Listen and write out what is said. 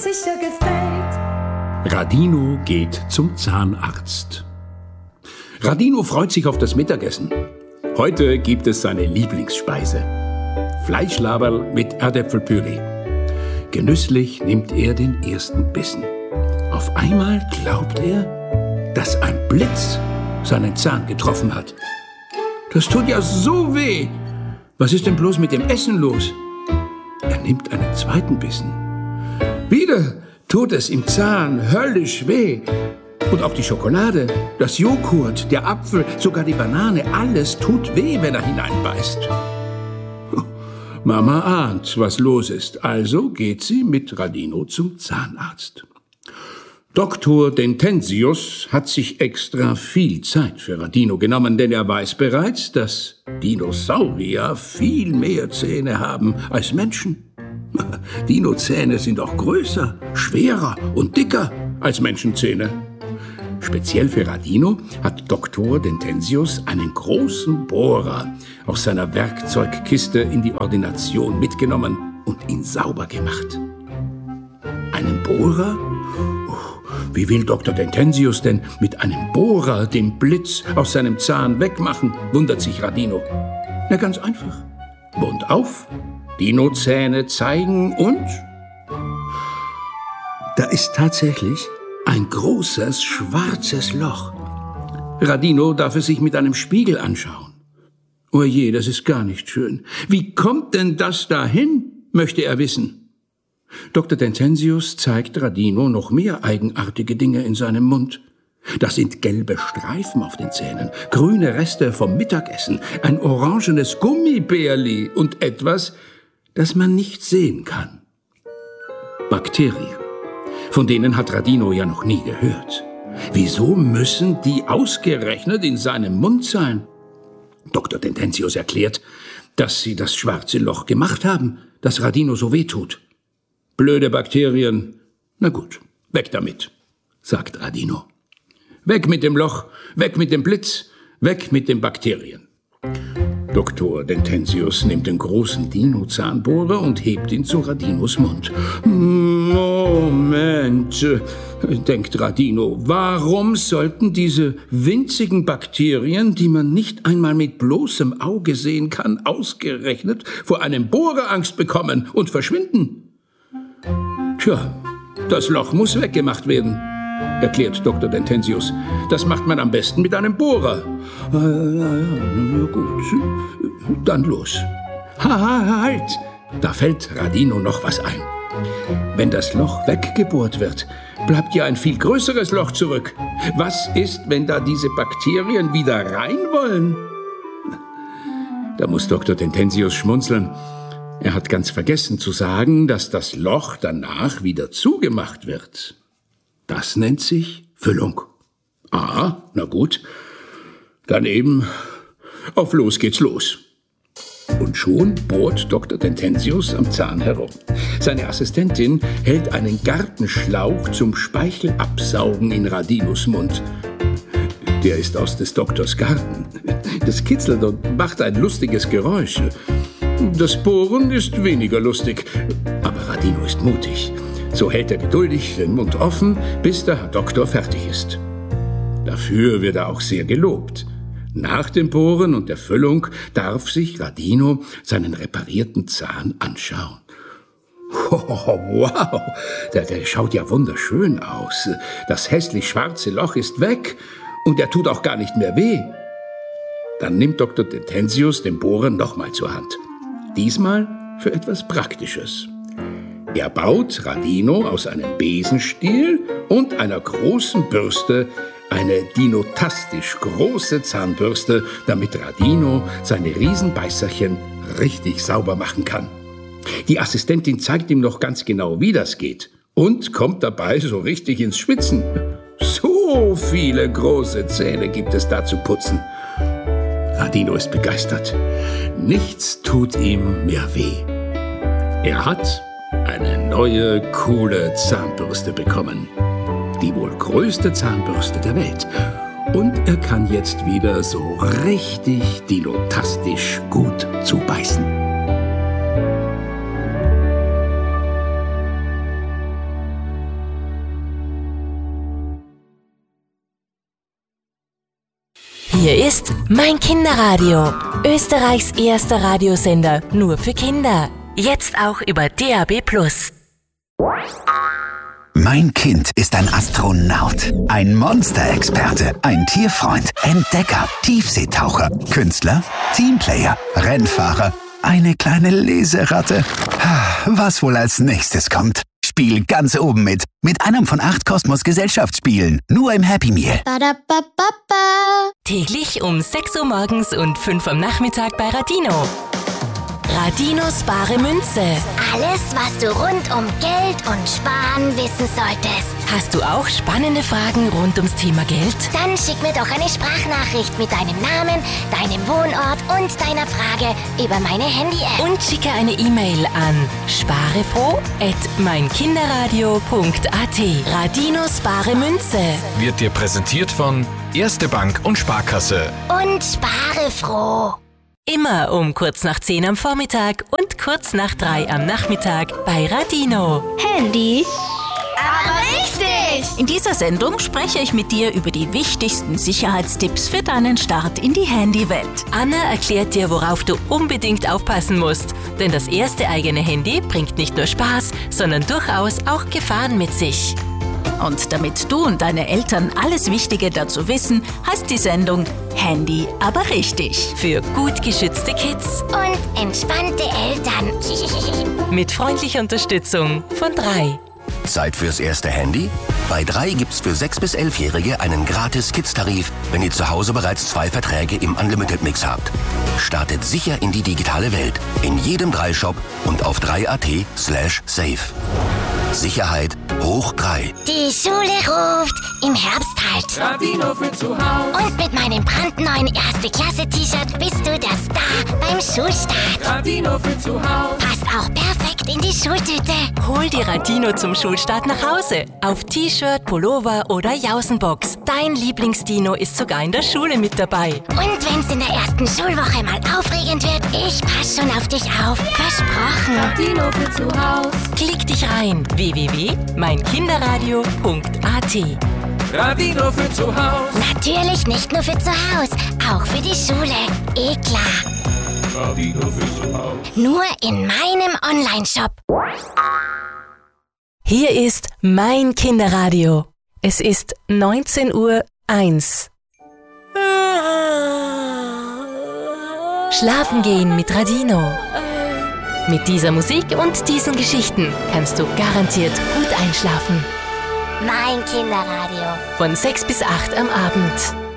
sicher gefällt. Radino geht zum Zahnarzt. Radino freut sich auf das Mittagessen. Heute gibt es seine Lieblingsspeise: Fleischlaberl mit Erdäpfelpüree. Genüsslich nimmt er den ersten Bissen. Auf einmal glaubt er, dass ein Blitz seinen Zahn getroffen hat. Das tut ja so weh. Was ist denn bloß mit dem Essen los? Er nimmt einen zweiten Bissen. Wieder tut es im Zahn höllisch weh. Und auch die Schokolade, das Joghurt, der Apfel, sogar die Banane, alles tut weh, wenn er hineinbeißt. Mama ahnt, was los ist, also geht sie mit Radino zum Zahnarzt. Dr. Dentensius hat sich extra viel Zeit für Radino genommen, denn er weiß bereits, dass Dinosaurier viel mehr Zähne haben als Menschen. Dinozähne sind auch größer, schwerer und dicker als Menschenzähne. Speziell für Radino hat Dr. Dentensius einen großen Bohrer aus seiner Werkzeugkiste in die Ordination mitgenommen und ihn sauber gemacht. Einen Bohrer? Wie will Dr. Dentensius denn mit einem Bohrer den Blitz aus seinem Zahn wegmachen, wundert sich Radino. Na, ganz einfach. Mund auf, Dinozähne zeigen und... Da ist tatsächlich ein großes, schwarzes Loch. Radino darf es sich mit einem Spiegel anschauen. Oje, das ist gar nicht schön. Wie kommt denn das dahin, möchte er wissen. Dr. Dentensius zeigt Radino noch mehr eigenartige Dinge in seinem Mund. Das sind gelbe Streifen auf den Zähnen, grüne Reste vom Mittagessen, ein orangenes Gummibärli und etwas, das man nicht sehen kann. Bakterien. Von denen hat Radino ja noch nie gehört. Wieso müssen die ausgerechnet in seinem Mund sein? Dr. Dentensius erklärt, dass sie das schwarze Loch gemacht haben, das Radino so wehtut. Blöde Bakterien. Na gut, weg damit, sagt Radino. Weg mit dem Loch, weg mit dem Blitz, weg mit den Bakterien. Dr. Dentensius nimmt den großen Dino-Zahnbohrer und hebt ihn zu Radinos Mund. Moment, denkt Radino, warum sollten diese winzigen Bakterien, die man nicht einmal mit bloßem Auge sehen kann, ausgerechnet vor einem Bohrer Angst bekommen und verschwinden? Tja, das Loch muss weggemacht werden, erklärt Dr. Dentensius. Das macht man am besten mit einem Bohrer. Ja, gut, dann los. Halt! Da fällt Radino noch was ein. Wenn das Loch weggebohrt wird, bleibt ja ein viel größeres Loch zurück. Was ist, wenn da diese Bakterien wieder rein wollen? Da muss Dr. Dentensius schmunzeln. Er hat ganz vergessen zu sagen, dass das Loch danach wieder zugemacht wird. Das nennt sich Füllung. Ah, na gut. Dann eben auf los geht's los. Und schon bohrt Dr. Dentensius am Zahn herum. Seine Assistentin hält einen Gartenschlauch zum Speichelabsaugen in Radinos Mund. Der ist aus des Doktors Garten. Das kitzelt und macht ein lustiges Geräusch. Das Bohren ist weniger lustig, aber Radino ist mutig. So hält er geduldig den Mund offen, bis der Herr Doktor fertig ist. Dafür wird er auch sehr gelobt. Nach dem Bohren und der Füllung darf sich Radino seinen reparierten Zahn anschauen. Oh, wow, der schaut ja wunderschön aus. Das hässlich schwarze Loch ist weg und er tut auch gar nicht mehr weh. Dann nimmt Dr. Dentensius den Bohrer nochmal zur Hand. Diesmal für etwas Praktisches. Er baut Radino aus einem Besenstiel und einer großen Bürste eine dinotastisch große Zahnbürste, damit Radino seine Riesenbeißerchen richtig sauber machen kann. Die Assistentin zeigt ihm noch ganz genau, wie das geht und kommt dabei so richtig ins Schwitzen. So viele große Zähne gibt es da zu putzen. Radino ist begeistert. Nichts tut ihm mehr weh. Er hat eine neue, coole Zahnbürste bekommen. Die wohl größte Zahnbürste der Welt. Und er kann jetzt wieder so richtig dinotastisch gut zubeißen. Hier ist Mein Kinderradio, Österreichs erster Radiosender nur für Kinder. Jetzt auch über DAB+. Mein Kind ist ein Astronaut, ein Monsterexperte, ein Tierfreund, Entdecker, Tiefseetaucher, Künstler, Teamplayer, Rennfahrer, eine kleine Leseratte. Was wohl als nächstes kommt? Spiel ganz oben mit einem von 8 Kosmos-Gesellschaftsspielen, nur im Happy Meal. Täglich um 6 Uhr morgens und 5 am Nachmittag bei Radino. Radinos bare Münze. Alles, was du rund um Geld und Sparen wissen solltest. Hast du auch spannende Fragen rund ums Thema Geld? Dann schick mir doch eine Sprachnachricht mit deinem Namen, deinem Wohnort und deiner Frage über meine Handy-App. Und schicke eine E-Mail an sparefroh@meinkinderradio.at. Radinos bare Münze. Wird dir präsentiert von Erste Bank und Sparkasse. Und spare froh. Immer um kurz nach 10 am Vormittag und kurz nach 3 am Nachmittag bei Radino. Handy. Aber richtig! In dieser Sendung spreche ich mit dir über die wichtigsten Sicherheitstipps für deinen Start in die Handywelt. Anna erklärt dir, worauf du unbedingt aufpassen musst. Denn das erste eigene Handy bringt nicht nur Spaß, sondern durchaus auch Gefahren mit sich. Und damit du und deine Eltern alles Wichtige dazu wissen, heißt die Sendung Handy, aber richtig. Für gut geschützte Kids Und entspannte Eltern. mit freundlicher Unterstützung von 3. Zeit fürs erste Handy? Bei 3 gibt's für 6- bis 11-Jährige einen gratis Kids-Tarif, wenn ihr zu Hause bereits 2 Verträge im Unlimited-Mix habt. Startet sicher in die digitale Welt. In jedem 3-Shop und auf 3.at/safe. Sicherheit hoch 3. Die Schule ruft. Im Herbst halt. Radino für zu Hause. Und mit meinem brandneuen Erste-Klasse-T-Shirt bist du der Star beim Schulstart. Radino für zu Hause. Passt auch perfekt in die Schultüte. Hol die Radino zum Schulstart nach Hause. Auf T-Shirt, Pullover oder Jausenbox. Dein Lieblingsdino ist sogar in der Schule mit dabei. Und wenn's in der ersten Schulwoche mal aufregend wird, ich pass schon auf dich auf. Versprochen. Radino für zu Hause. Klick dich rein. www.meinkinderradio.at. Radino für zu Hause. Natürlich nicht nur für zu Hause, auch für die Schule. Eh klar. Radino für zu Hause. Nur in meinem Online-Shop. Hier ist Mein Kinderradio. Es ist 19:01 Uhr. Schlafen gehen mit Radino. Mit dieser Musik und diesen Geschichten kannst du garantiert gut einschlafen. Mein Kinderradio. Von 6 bis 8 am Abend.